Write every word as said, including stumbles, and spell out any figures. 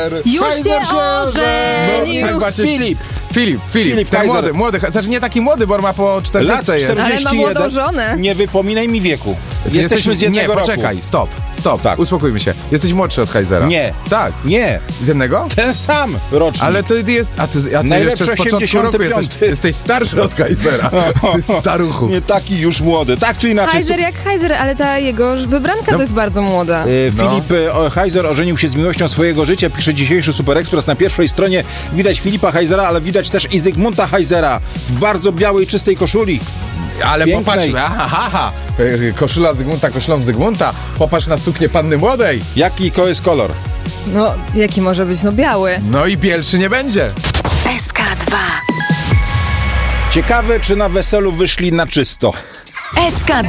Już Kaiser się ożenił. No, tak właśnie. Filip. Filip, Filip, Filip ten Kaiser. młody, młody, znaczy nie taki młody, bo on ma po Lat czterdziestce jest. Ale ma młodą żonę. Nie wypominaj mi wieku. Ty Jesteśmy z jednego Nie, roku. poczekaj, stop, stop, Tak. uspokójmy się. Jesteś młodszy od Kaisera. Nie. Tak. Nie. Z jednego? Ten sam rocznik. Ale to jest, a ty, a ty Najlepszy jeszcze z początku osiemdziesiąty roku jesteś, piąty. jesteś starszy od Kaisera. Jesteś staruchu. Nie taki już młody. Tak czy inaczej. Heiser jak Heiser, ale ta jego wybranka No. to jest bardzo młoda. Y, No. Filip y, Heiser ożenił się z miłością swojego życia, pisze dzisiejszy Super Express. Na pierwszej stronie widać Filipa Heisera, ale widać też i Zygmunta Heisera w bardzo białej, czystej koszuli. Ale Pięknej. popatrz, aha, aha, aha. Koszula Zygmunta, koszulą Zygmunta. Popatrz na suknię panny młodej. Jaki to jest kolor? No, jaki może być? No biały. No i bielszy nie będzie. S K dwa. Ciekawe, czy na weselu wyszli na czysto. S K